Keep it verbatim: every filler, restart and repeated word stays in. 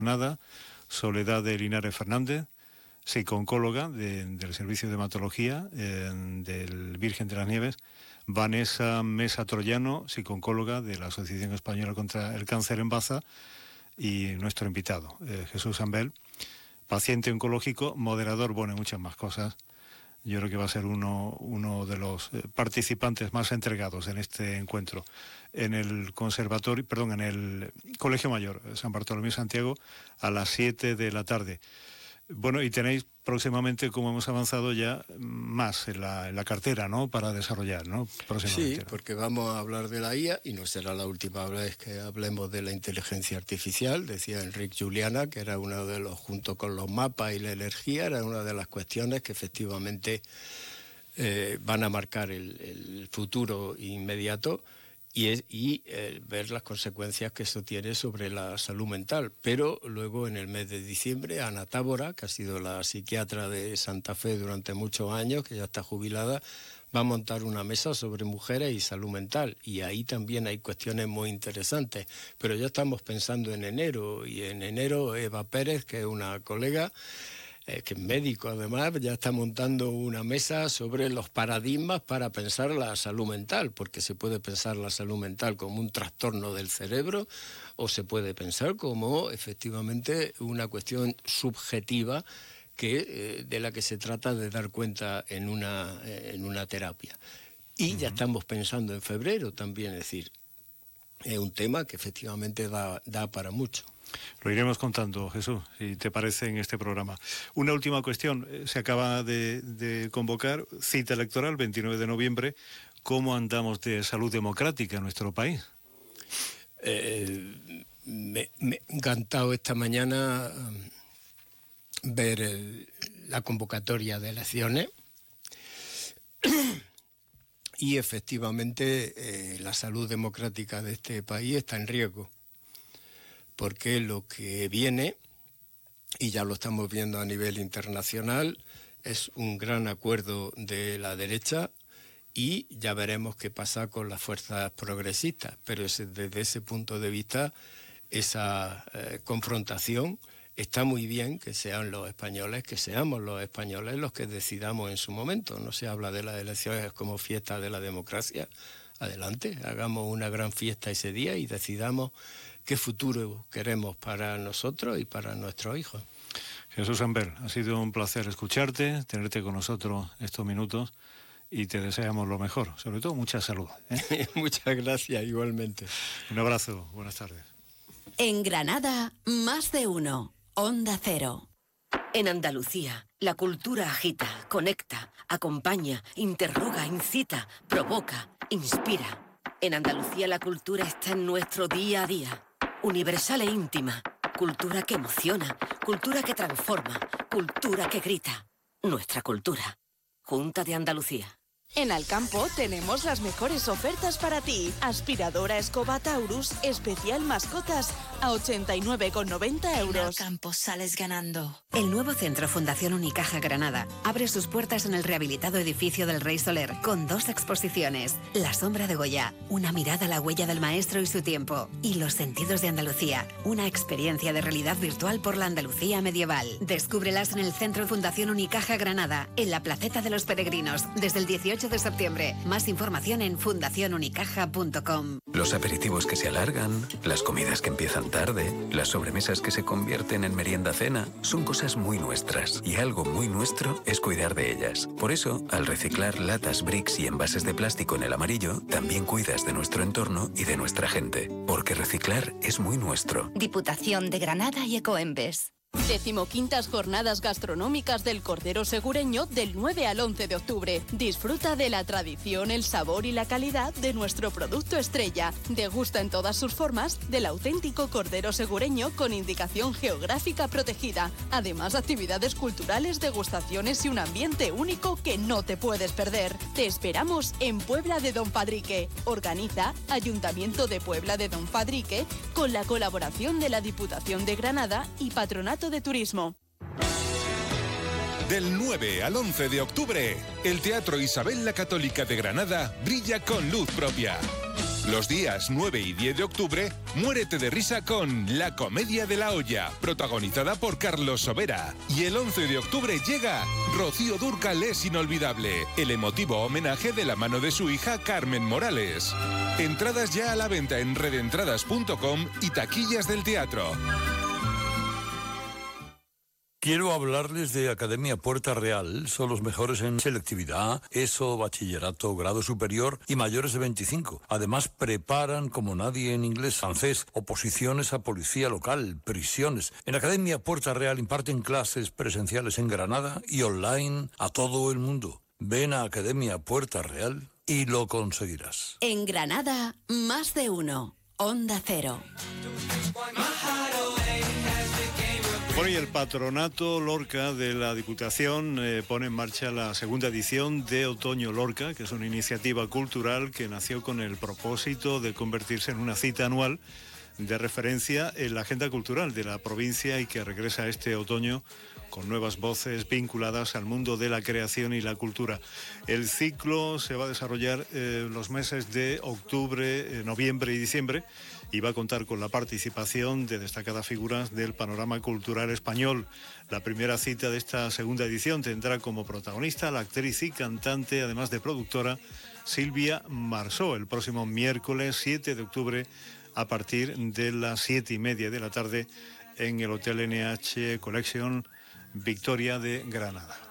Granada, Soledad de Linares Fernández, psico-oncóloga de, del Servicio de Hematología eh, del Virgen de las Nieves, Vanessa Mesa Troyano, psico-oncóloga de la Asociación Española contra el Cáncer en Baza, y nuestro invitado, eh, Jesús Ambel, paciente oncológico, moderador, bueno, y muchas más cosas. Yo creo que va a ser uno, uno de los eh, participantes más entregados en este encuentro. En el conservatorio, perdón, en el Colegio Mayor San Bartolomé Santiago, a las siete de la tarde. Bueno, y tenéis próximamente, como hemos avanzado ya, más en la, en la cartera, ¿no?, para desarrollar, ¿no?, próximamente. Sí, porque vamos a hablar de la I A y no será la última vez que hablemos de la inteligencia artificial. Decía Enrique Juliana que era uno de los, junto con los mapas y la energía, era una de las cuestiones que efectivamente eh, van a marcar el, el futuro inmediato. Y, es, y eh, ver las consecuencias que eso tiene sobre la salud mental. Pero luego, en el mes de diciembre, Ana Tábora, que ha sido la psiquiatra de Santa Fe durante muchos años, que ya está jubilada, va a montar una mesa sobre mujeres y salud mental. Y ahí también hay cuestiones muy interesantes. Pero ya estamos pensando en enero, y en enero Eva Pérez, que es una colega, Eh, que es médico además, ya está montando una mesa sobre los paradigmas para pensar la salud mental, porque se puede pensar la salud mental como un trastorno del cerebro o se puede pensar como efectivamente una cuestión subjetiva que, eh, de la que se trata de dar cuenta en una, eh, en una terapia. Y uh-huh. ya estamos pensando en febrero también, es decir, es un tema que efectivamente da, da para mucho. Lo iremos contando, Jesús, si te parece, en este programa. Una última cuestión. Se acaba de, de convocar cita electoral, veintinueve de noviembre. ¿Cómo andamos de salud democrática en nuestro país? Eh, me, me ha encantado esta mañana ver el, la convocatoria de elecciones y efectivamente eh, la salud democrática de este país está en riesgo. Porque lo que viene, y ya lo estamos viendo a nivel internacional, es un gran acuerdo de la derecha y ya veremos qué pasa con las fuerzas progresistas. Pero ese, desde ese punto de vista, esa eh, confrontación, está muy bien que sean los españoles, que seamos los españoles los que decidamos en su momento. No se habla de las elecciones como fiesta de la democracia. Adelante, hagamos una gran fiesta ese día y decidamos qué futuro queremos para nosotros y para nuestros hijos. Jesús Ambel, ha sido un placer escucharte, tenerte con nosotros estos minutos y te deseamos lo mejor, sobre todo mucha salud, ¿eh? Muchas gracias, igualmente. Un abrazo, buenas tardes. En Granada, más de uno, Onda Cero. En Andalucía, la cultura agita, conecta, acompaña, interroga, incita, provoca, inspira. En Andalucía la cultura está en nuestro día a día. Universal e íntima. Cultura que emociona. Cultura que transforma. Cultura que grita. Nuestra cultura. Junta de Andalucía. En Alcampo tenemos las mejores ofertas para ti. Aspiradora Escoba Taurus, especial mascotas, a ochenta y nueve con noventa euros. En Alcampo sales ganando. El nuevo Centro Fundación Unicaja Granada abre sus puertas en el rehabilitado edificio del Rey Soler con dos exposiciones. La sombra de Goya, una mirada a la huella del maestro y su tiempo. Y Los sentidos de Andalucía, una experiencia de realidad virtual por la Andalucía medieval. Descúbrelas en el Centro Fundación Unicaja Granada, en la Placeta de los Peregrinos, desde el dieciocho de septiembre. Más información en fundación unicaja punto com. Los aperitivos que se alargan, las comidas que empiezan tarde, las sobremesas que se convierten en merienda cena, son cosas muy nuestras, y algo muy nuestro es cuidar de ellas. Por eso, al reciclar latas, bricks y envases de plástico en el amarillo, también cuidas de nuestro entorno y de nuestra gente, porque reciclar es muy nuestro. Diputación de Granada y Ecoembes. Decimoquintas jornadas gastronómicas del Cordero Segureño del nueve al once de octubre. Disfruta de la tradición, el sabor y la calidad de nuestro producto estrella. Degusta en todas sus formas del auténtico Cordero Segureño con indicación geográfica protegida. Además, actividades culturales, degustaciones y un ambiente único que no te puedes perder. Te esperamos en Puebla de Don Fadrique. Organiza Ayuntamiento de Puebla de Don Fadrique con la colaboración de la Diputación de Granada y Patronato de Turismo. Del nueve al once de octubre, el Teatro Isabel la Católica de Granada brilla con luz propia. Los días nueve y diez de octubre, muérete de risa con La Comedia de la Olla, protagonizada por Carlos Sobera. Y el once de octubre llega Rocío Dúrcal es inolvidable, el emotivo homenaje de la mano de su hija Carmen Morales. Entradas ya a la venta en redentradas punto com y taquillas del teatro. Quiero hablarles de Academia Puerta Real. Son los mejores en selectividad, ESO, bachillerato, grado superior y mayores de veinticinco. Además, preparan como nadie en inglés, francés, oposiciones a policía local, prisiones. En Academia Puerta Real imparten clases presenciales en Granada y online a todo el mundo. Ven a Academia Puerta Real y lo conseguirás. En Granada, más de uno. Onda Cero. Bueno, y el Patronato Lorca de la Diputación eh, pone en marcha la segunda edición de Otoño Lorca, que es una iniciativa cultural que nació con el propósito de convertirse en una cita anual de referencia en la agenda cultural de la provincia y que regresa este otoño con nuevas voces vinculadas al mundo de la creación y la cultura. El ciclo se va a desarrollar en eh, los meses de octubre, eh, noviembre y diciembre, y va a contar con la participación de destacadas figuras del panorama cultural español. La primera cita de esta segunda edición tendrá como protagonista a la actriz y cantante, además de productora, Silvia Marsó, el próximo miércoles siete de octubre a partir de las siete y media de la tarde en el Hotel N H Collection Victoria de Granada.